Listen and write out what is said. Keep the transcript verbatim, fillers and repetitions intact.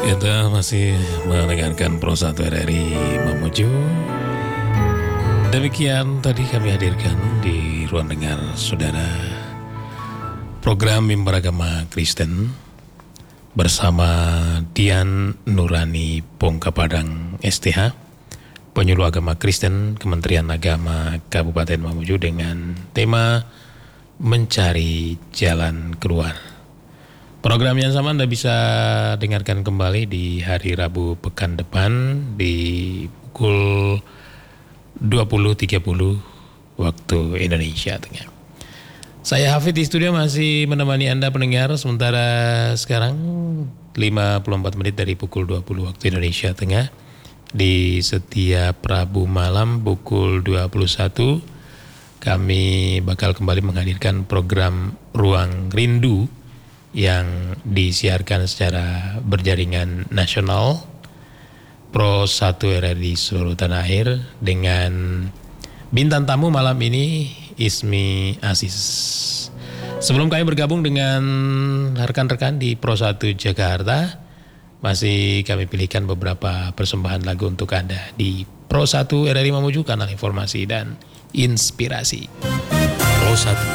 Kita masih mendengarkan Pro satu R R I Mamuju. Demikian tadi kami hadirkan di ruang dengar saudara program Mimbar Agama Kristen bersama Dian Nurani Pongka Padang S T H, penyuluh agama Kristen Kementerian Agama Kabupaten Mamuju dengan tema Mencari Jalan Keluar. Program yang sama Anda bisa dengarkan kembali di hari Rabu pekan depan di pukul dua puluh tiga puluh waktu Indonesia Tengah. Saya Hafid di studio masih menemani Anda pendengar, sementara sekarang lima puluh empat menit dari pukul dua puluh waktu Indonesia Tengah. Di setiap Rabu malam pukul dua puluh satu kami bakal kembali menghadirkan program Ruang Rindu yang disiarkan secara berjaringan nasional Pro satu R R I seluruh tanah air dengan bintang tamu malam ini Ismi Aziz. Sebelum kami bergabung dengan rekan-rekan di Pro satu Jakarta, masih kami pilihkan beberapa persembahan lagu untuk Anda di Pro satu R R I Mamuju, kanal informasi dan inspirasi. Pro satu